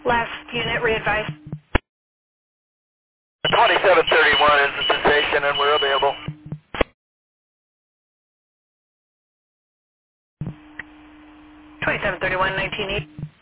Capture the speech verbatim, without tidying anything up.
Last unit re-advised. twenty-seven thirty-one is the sensation and we're available. twenty-seven thirty-one, nineteen eighty.